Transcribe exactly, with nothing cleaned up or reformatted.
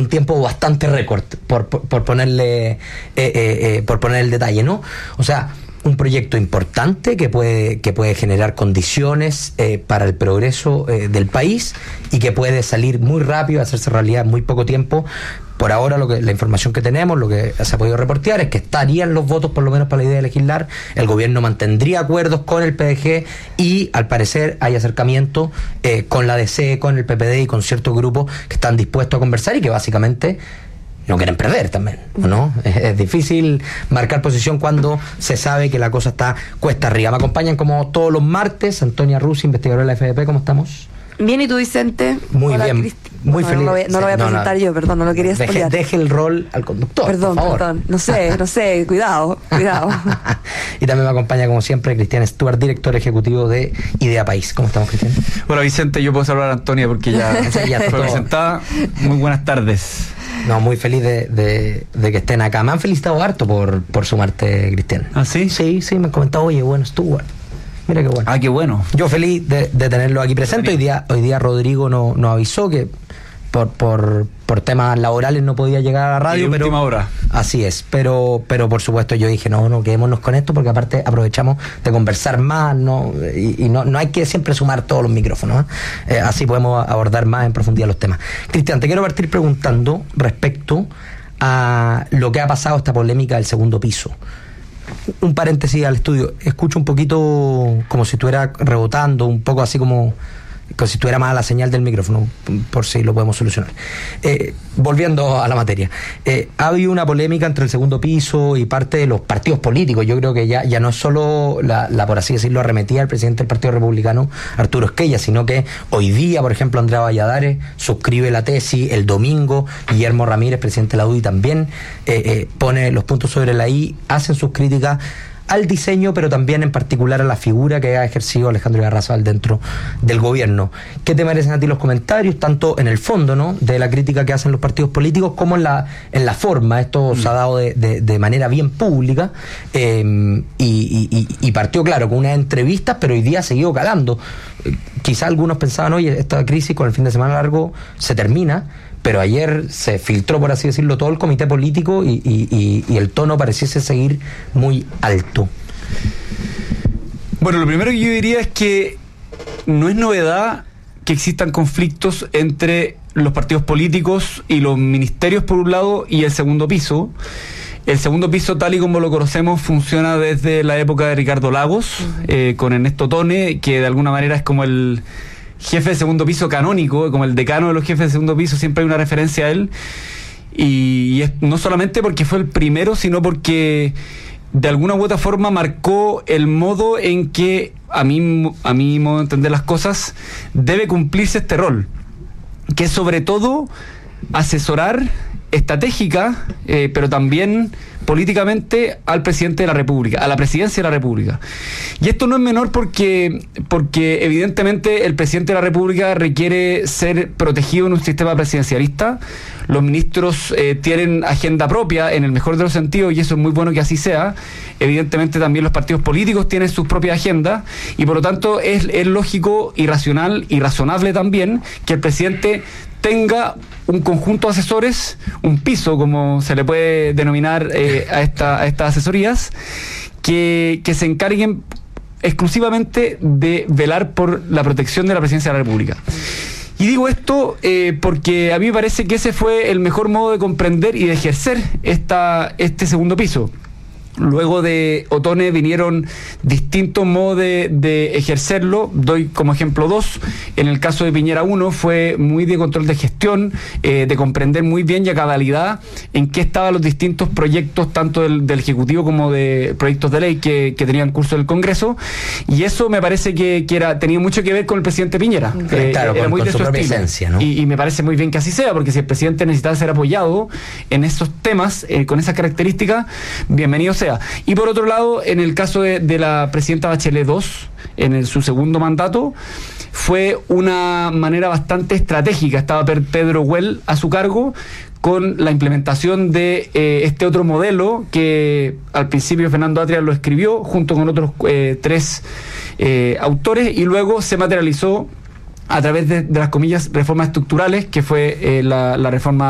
un tiempo bastante récord, por, por, por ponerle eh, eh, eh, por poner el detalle, ¿no? O sea, un proyecto importante que puede, que puede generar condiciones eh, para el progreso eh, del país y que puede salir muy rápido, hacerse realidad en muy poco tiempo. Por ahora lo que la información que tenemos, lo que se ha podido reportear es que estarían los votos por lo menos para la idea de legislar, el gobierno mantendría acuerdos con el P D G y al parecer hay acercamiento eh, con la D C, con el P P D y con ciertos grupos que están dispuestos a conversar y que básicamente no quieren perder también, ¿no? Es, es difícil marcar posición cuando se sabe que la cosa está cuesta arriba. Me acompañan como todos los martes Antonia Rusi, investigadora de la F D P. ¿Cómo estamos? Bien, ¿y tú, Vicente? Muy Hola, bien, Cristi. muy no, feliz. No lo voy, no lo voy a presentar no, no. yo, perdón, no lo quería deje, spoilear. Deje el rol al conductor, Perdón, por favor. perdón, no sé, no sé, cuidado, cuidado. Y también me acompaña, como siempre, Cristian Stuart, director ejecutivo de Idea País. ¿Cómo estamos, Cristian? Hola, Vicente, yo puedo saludar a Antonia porque ya, ya fue presentada. Muy buenas tardes. No, muy feliz de, de, de que estén acá. Me han felicitado harto por, por sumarte, Cristian. ¿Ah, sí? Sí, sí, me han comentado, oye, bueno, Stuart. Mira qué bueno. Ah, qué bueno. Yo feliz de, de tenerlo aquí presente. Hoy día, hoy día Rodrigo nos no avisó que por, por, por temas laborales no podía llegar a la radio. Y pero última hora. Así es, pero, pero por supuesto yo dije, no, no, quedémonos con esto porque aparte aprovechamos de conversar más, no y, y no, no hay que siempre sumar todos los micrófonos, ¿eh? Eh, así podemos abordar más en profundidad los temas. Cristian, te quiero partir preguntando respecto a lo que ha pasado, esta polémica del segundo piso. Un paréntesis al estudio, escucho un poquito como si estuviera rebotando, un poco así como, como si estuviera mala la señal del micrófono, por si lo podemos solucionar. Eh, volviendo a la materia, eh, ha habido una polémica entre el segundo piso y parte de los partidos políticos. Yo creo que ya, ya no es solo la, la, por así decirlo, arremetida del presidente del Partido Republicano, Arturo Esquella, sino que hoy día, por ejemplo, Andrea Valladares suscribe la tesis, el domingo Guillermo Ramírez, presidente de la U D I, también eh, eh, pone los puntos sobre la I, hacen sus críticas al diseño, pero también en particular a la figura que ha ejercido Alejandro Garrazal dentro del gobierno. ¿Qué te merecen a ti los comentarios, tanto en el fondo, ¿no?, de la crítica que hacen los partidos políticos, como en la en la forma? Esto mm. se ha dado de, de, de manera bien pública eh, y, y, y partió, claro, con unas entrevistas, pero hoy día ha seguido calando. Eh, quizá algunos pensaban, oye, esta crisis con el fin de semana largo se termina, pero ayer se filtró, por así decirlo, todo el comité político y, y, y, y el tono pareciese seguir muy alto. Bueno, lo primero que yo diría es que no es novedad que existan conflictos entre los partidos políticos y los ministerios por un lado y el segundo piso. El segundo piso, tal y como lo conocemos, funciona desde la época de Ricardo Lagos, uh-huh. eh, con Ernesto Tone, que de alguna manera es como el jefe de segundo piso canónico, como el decano de los jefes de segundo piso, siempre hay una referencia a él, y, y es no solamente porque fue el primero, sino porque de alguna u otra forma marcó el modo en que, a mí, a mi modo de entender las cosas, debe cumplirse este rol, que es sobre todo asesorar estratégica, eh, pero también políticamente al presidente de la República, a la presidencia de la República. Y esto no es menor porque, porque evidentemente el presidente de la República requiere ser protegido en un sistema presidencialista. Los ministros eh, tienen agenda propia en el mejor de los sentidos, y eso es muy bueno que así sea. Evidentemente también los partidos políticos tienen sus propias agendas, y por lo tanto es, es lógico y racional y razonable también que el presidente tenga un conjunto de asesores, un piso, como se le puede denominar eh, a, esta, a estas asesorías, que, que se encarguen exclusivamente de velar por la protección de la presidencia de la República. Y digo esto eh, porque a mí me parece que ese fue el mejor modo de comprender y de ejercer esta, este segundo piso. Luego de Otone vinieron distintos modos de, de ejercerlo. Doy como ejemplo dos. En el caso de Piñera uno fue muy de control de gestión, eh, de comprender muy bien y a cabalidad en qué estaban los distintos proyectos, tanto del, del Ejecutivo como de proyectos de ley que, que tenían curso del Congreso. Y eso me parece que, que era, tenía mucho que ver con el presidente Piñera. Eh, claro, era con, muy con de su, su propia esencia, ¿no? Y, y me parece muy bien que así sea, porque si el presidente necesitaba ser apoyado en esos temas, eh, con esas características, bienvenido sea. Y por otro lado, en el caso de, de la presidenta Bachelet dos, en el, su segundo mandato, fue una manera bastante estratégica. Estaba Pedro Güell a su cargo, con la implementación de eh, este otro modelo que al principio Fernando Atria lo escribió junto con otros eh, tres eh, autores, y luego se materializó a través de, de las comillas reformas estructurales, que fue eh, la, la reforma